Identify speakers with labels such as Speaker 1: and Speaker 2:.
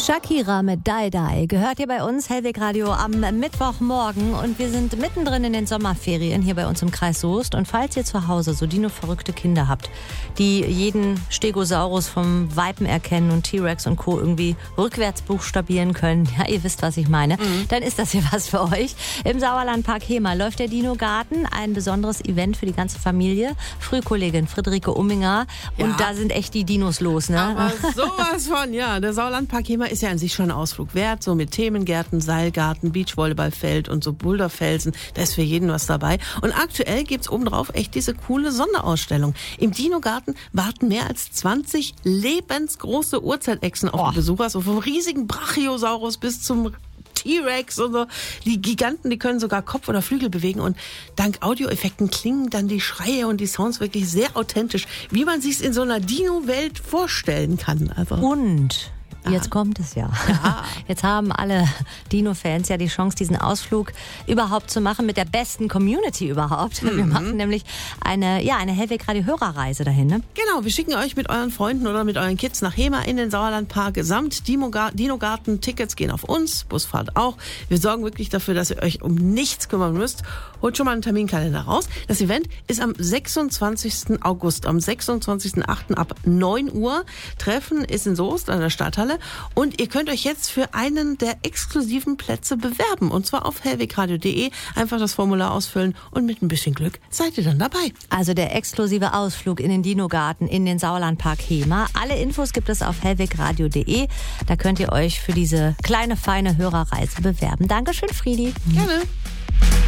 Speaker 1: Shakira mit Die Die gehört hier bei uns, Hellweg Radio, am Mittwochmorgen. Und wir sind mittendrin in den Sommerferien hier bei uns im Kreis Soest. Und falls ihr zu Hause so dino-verrückte Kinder habt, die jeden Stegosaurus vom Welpen erkennen und T-Rex und Co. irgendwie rückwärts buchstabieren können, ja, ihr wisst, was ich meine, dann ist das hier was für euch. Im Sauerlandpark Hemer läuft der Dino-Garten, ein besonderes Event für die ganze Familie. Frühkollegin Friederike Umminger. Und da sind echt die Dinos los, ne?
Speaker 2: Aber sowas von, ja. Der Sauerlandpark Hemer ist ja an sich schon ein Ausflug wert, so mit Themengärten, Seilgarten, Beachvolleyballfeld und so Boulderfelsen. Da ist für jeden was dabei. Und aktuell gibt's obendrauf echt diese coole Sonderausstellung. Im Dino-Garten warten mehr als 20 lebensgroße Urzeitechsen auf die Besucher, so vom riesigen Brachiosaurus bis zum T-Rex und so. Die Giganten, die können sogar Kopf oder Flügel bewegen und dank Audioeffekten klingen dann die Schreie und die Sounds wirklich sehr authentisch, wie man sich's in so einer Dino-Welt vorstellen kann. Also.
Speaker 1: Und jetzt kommt es ja. Jetzt haben alle Dino-Fans ja die Chance, diesen Ausflug überhaupt zu machen mit der besten Community überhaupt. Wir machen nämlich eine Hellweg-Radio-Hörerreise dahin. Ne?
Speaker 2: Genau, wir schicken euch mit euren Freunden oder mit euren Kids nach Hemer in den Sauerlandpark samt Dino-Garten. Tickets gehen auf uns, Busfahrt auch. Wir sorgen wirklich dafür, dass ihr euch um nichts kümmern müsst. Holt schon mal einen Terminkalender raus. Das Event ist am 26. August, am 26.08. ab 9 Uhr. Treffen ist in Soest an der Stadthalle. Und ihr könnt euch jetzt für einen der exklusiven Plätze bewerben. Und zwar auf hellwegradio.de. Einfach das Formular ausfüllen und mit ein bisschen Glück seid ihr dann dabei.
Speaker 1: Also der exklusive Ausflug in den Dino-Garten in den Sauerlandpark Hemer. Alle Infos gibt es auf hellwegradio.de. Da könnt ihr euch für diese kleine, feine Hörerreise bewerben. Dankeschön, Friedi.
Speaker 2: Gerne.